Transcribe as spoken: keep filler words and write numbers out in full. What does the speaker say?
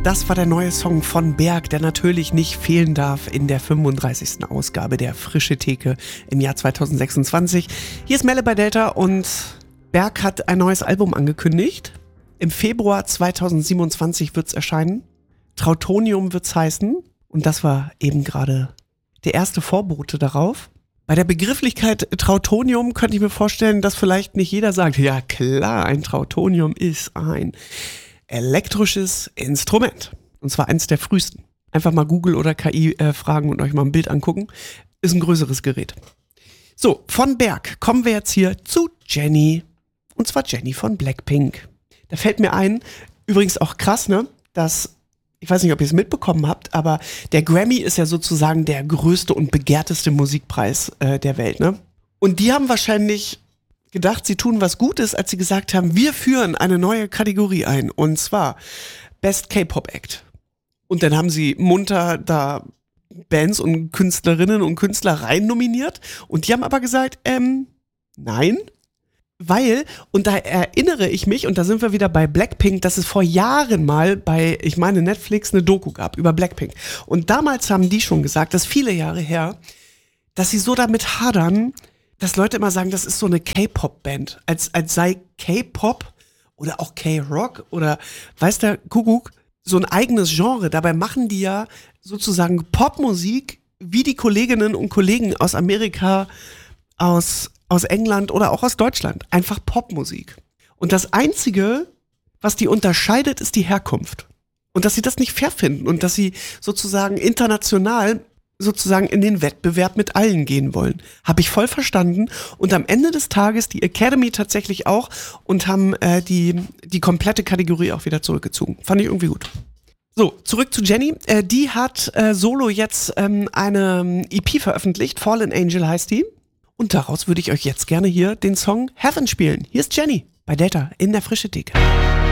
Das war der neue Song von Berg, der natürlich nicht fehlen darf in der fünfunddreißigsten Ausgabe der Frische Theke im Jahr zweitausendsechsundzwanzig. Hier ist Melle bei Delta und Berg hat ein neues Album angekündigt. Im Februar zweitausendsiebenundzwanzig wird es erscheinen. Trautonium wird es heißen. Und das war eben gerade der erste Vorbote darauf. Bei der Begrifflichkeit Trautonium könnte ich mir vorstellen, dass vielleicht nicht jeder sagt, ja klar, ein Trautonium ist ein elektrisches Instrument. Und zwar eins der frühesten. Einfach mal Google oder K I äh, fragen und euch mal ein Bild angucken. Ist ein größeres Gerät. So, von Berg kommen wir jetzt hier zu Jennie. Und zwar Jennie von Blackpink. Da fällt mir ein, übrigens auch krass, ne, dass, ich weiß nicht, ob ihr es mitbekommen habt, aber der Grammy ist ja sozusagen der größte und begehrteste Musikpreis äh, der Welt, ne? Und die haben wahrscheinlich gedacht, sie tun was Gutes, als sie gesagt haben, wir führen eine neue Kategorie ein, und zwar Best K-Pop Act. Und dann haben sie munter da Bands und Künstlerinnen und Künstler rein nominiert und die haben aber gesagt, ähm, nein, weil, und da erinnere ich mich, und da sind wir wieder bei Blackpink, dass es vor Jahren mal bei, ich meine Netflix, eine Doku gab über Blackpink. Und damals haben die schon gesagt, das ist viele Jahre her, dass sie so damit hadern, dass Leute immer sagen, das ist so eine K-Pop-Band, als, als sei K-Pop oder auch K-Rock oder weiß der Kuckuck so ein eigenes Genre. Dabei machen die ja sozusagen Popmusik wie die Kolleginnen und Kollegen aus Amerika, aus, aus England oder auch aus Deutschland. Einfach Popmusik. Und das Einzige, was die unterscheidet, ist die Herkunft. Und dass sie das nicht fair finden und dass sie sozusagen international sozusagen in den Wettbewerb mit allen gehen wollen. Habe ich voll verstanden. Und am Ende des Tages die Academy tatsächlich auch und haben äh, die, die komplette Kategorie auch wieder zurückgezogen. Fand ich irgendwie gut. So, zurück zu Jennie. Äh, die hat äh, solo jetzt ähm, eine E P veröffentlicht. Fallen Angel heißt die. Und daraus würde ich euch jetzt gerne hier den Song Heaven spielen. Hier ist Jennie bei Delta in der Frische Theke.